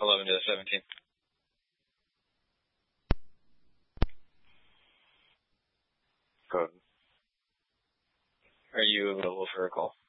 11 to the 17th. Go ahead. Are you available for a call?